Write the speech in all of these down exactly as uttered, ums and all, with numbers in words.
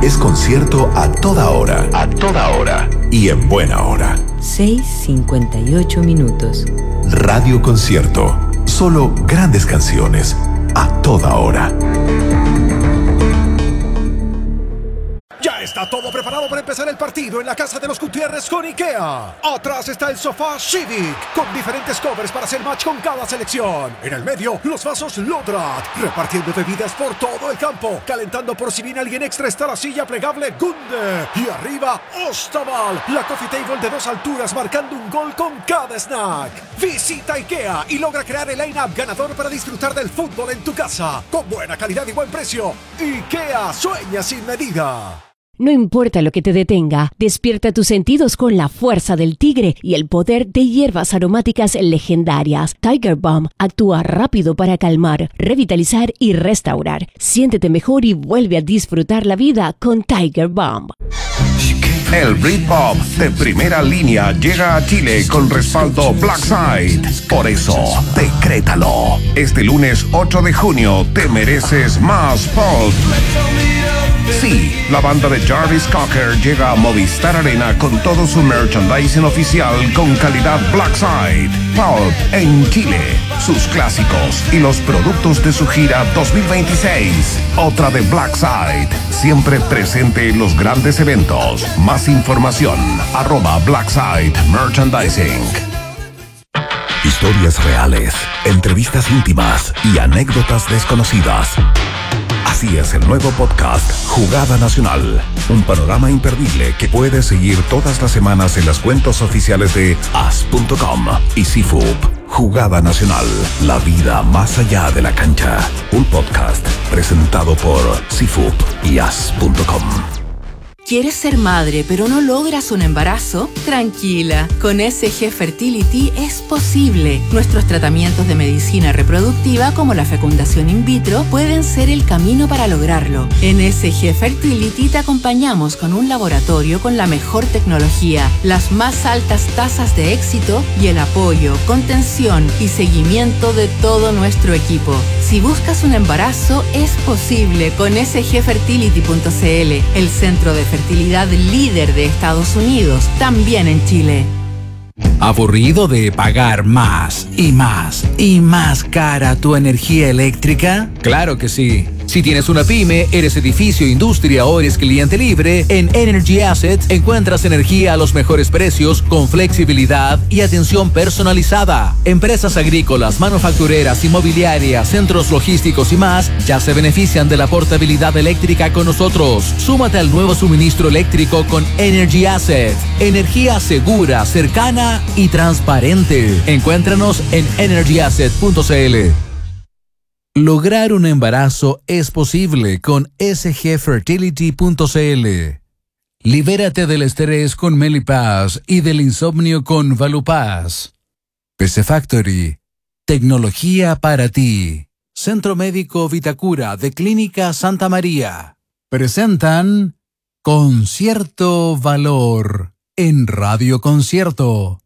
es concierto a toda hora. A toda hora. Y en buena hora. seis cincuenta y ocho minutos. Radio Concierto. Solo grandes canciones a toda hora. Ya está todo preparado para empezar el partido en la casa de los Gutiérrez con IKEA. Atrás está el sofá Civic, con diferentes covers para hacer match con cada selección. En el medio, los vasos Lodrat, repartiendo bebidas por todo el campo. Calentando por si viene alguien extra está la silla plegable Gunde. Y arriba, Ostaval, la coffee table de dos alturas marcando un gol con cada snack. Visita IKEA y logra crear el line-up ganador para disfrutar del fútbol en tu casa. Con buena calidad y buen precio. IKEA, sueña sin medida. No importa lo que te detenga, despierta tus sentidos con la fuerza del tigre y el poder de hierbas aromáticas legendarias. Tiger Balm actúa rápido para calmar, revitalizar y restaurar. Siéntete mejor y vuelve a disfrutar la vida con Tiger Balm. El Britpop de primera línea llega a Chile con respaldo Blackside. Por eso, decrétalo. Este lunes ocho de junio te mereces más pop. Sí, la banda de Jarvis Cocker llega a Movistar Arena con todo su merchandising oficial con calidad Blackside. Pulp en Chile, sus clásicos y los productos de su gira dos mil veintiséis. Otra de Blackside, siempre presente en los grandes eventos. Más información, arroba Blackside Merchandising. Historias reales, entrevistas íntimas y anécdotas desconocidas. Así es el nuevo podcast Jugada Nacional, un panorama imperdible que puedes seguir todas las semanas en las cuentas oficiales de as punto com y C F U P. Jugada Nacional, la vida más allá de la cancha. Un podcast presentado por C F U P y as punto com. ¿Quieres ser madre pero no logras un embarazo? Tranquila, con S G Fertility es posible. Nuestros tratamientos de medicina reproductiva como la fecundación in vitro pueden ser el camino para lograrlo. En S G Fertility te acompañamos con un laboratorio con la mejor tecnología, las más altas tasas de éxito y el apoyo, contención y seguimiento de todo nuestro equipo. Si buscas un embarazo, es posible con S G fertility punto c l, el centro de fertilidad líder de Estados Unidos, también en Chile. ¿Aburrido de pagar más y más y más cara tu energía eléctrica? Claro que sí. Si tienes una pyme, eres edificio, industria o eres cliente libre, en Energy Assets encuentras energía a los mejores precios con flexibilidad y atención personalizada. Empresas agrícolas, manufactureras, inmobiliarias, centros logísticos y más ya se benefician de la portabilidad eléctrica con nosotros. Súmate al nuevo suministro eléctrico con Energy Assets. Energía segura, cercana y transparente. Encuéntranos en energy asset punto c l. Lograr un embarazo es posible con S G fertility punto c l. Libérate del estrés con Melipaz y del insomnio con Valupaz. P C Factory. Tecnología para ti. Centro Médico Vitacura de Clínica Santa María. Presentan Concierto Valor en Radio Concierto.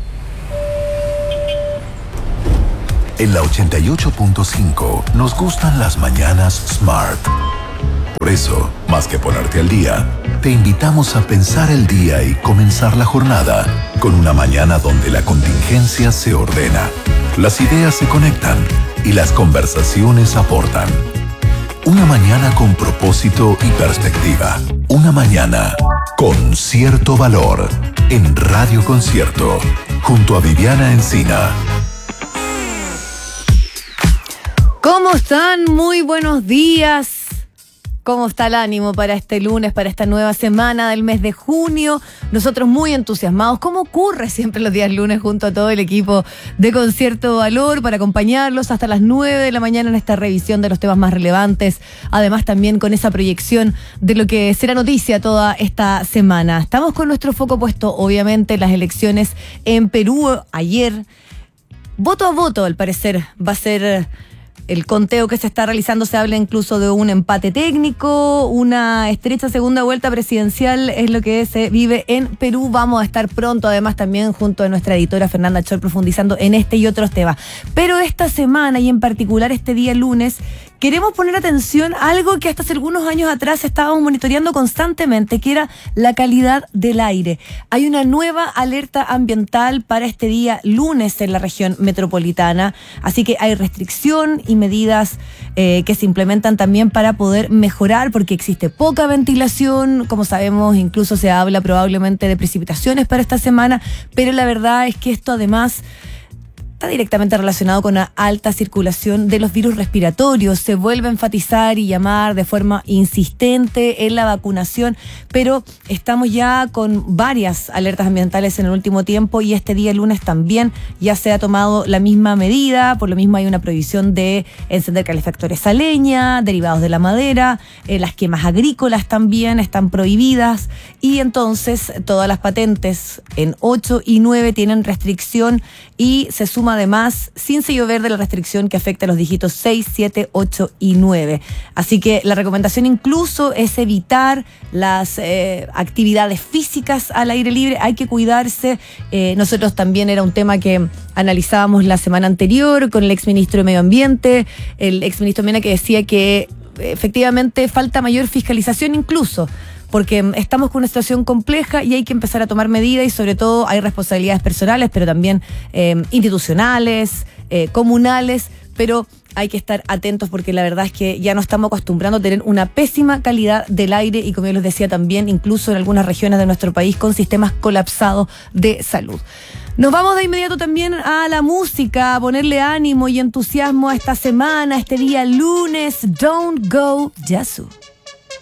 En la ochenta y ocho punto cinco nos gustan las mañanas Smart. Por eso, más que ponerte al día, te invitamos a pensar el día y comenzar la jornada con una mañana donde la contingencia se ordena, las ideas se conectan y las conversaciones aportan. Una mañana con propósito y perspectiva. Una mañana con cierto valor en Radio Concierto, junto a Viviana Encina. ¿Cómo están? Muy buenos días. ¿Cómo está el ánimo para este lunes, para esta nueva semana del mes de junio? Nosotros muy entusiasmados, como ocurre siempre los días lunes, junto a todo el equipo de Concierto Valor, para acompañarlos hasta las nueve de la mañana en esta revisión de los temas más relevantes. Además, también con esa proyección de lo que será noticia toda esta semana. Estamos con nuestro foco puesto, obviamente, en las elecciones en Perú ayer. Voto a voto, al parecer, va a ser el conteo que se está realizando. Se habla incluso de un empate técnico, una estrecha segunda vuelta presidencial, es lo que se vive en Perú. Vamos a estar pronto, además, también junto a nuestra editora Fernanda Chol, profundizando en este y otros temas. Pero esta semana, y en particular este día lunes, queremos poner atención a algo que hasta hace algunos años atrás estábamos monitoreando constantemente, que era la calidad del aire. Hay una nueva alerta ambiental para este día lunes en la región metropolitana, así que hay restricción y medidas eh, que se implementan también para poder mejorar, porque existe poca ventilación, como sabemos, incluso se habla probablemente de precipitaciones para esta semana, pero la verdad es que esto además está directamente relacionado con la alta circulación de los virus respiratorios. Se vuelve a enfatizar y llamar de forma insistente en la vacunación, pero estamos ya con varias alertas ambientales en el último tiempo y este día lunes también ya se ha tomado la misma medida. Por lo mismo hay una prohibición de encender calefactores a leña, derivados de la madera, eh, las quemas agrícolas también están prohibidas, y entonces todas las patentes en ocho y nueve tienen restricción, y se suma además sin sello verde la restricción que afecta a los dígitos seis, siete, ocho y nueve. Así que la recomendación incluso es evitar las eh, actividades físicas al aire libre. Hay que cuidarse. Eh, nosotros también era un tema que analizábamos la semana anterior con el exministro de Medio Ambiente, el exministro Mena, que decía que efectivamente falta mayor fiscalización incluso, porque estamos con una situación compleja y hay que empezar a tomar medidas, y sobre todo hay responsabilidades personales, pero también eh, institucionales, eh, comunales, pero hay que estar atentos porque la verdad es que ya nos estamos acostumbrando a tener una pésima calidad del aire y, como yo les decía también, incluso en algunas regiones de nuestro país con sistemas colapsados de salud. Nos vamos de inmediato también a la música, a ponerle ánimo y entusiasmo a esta semana, a este día lunes. Don't Go Yasu.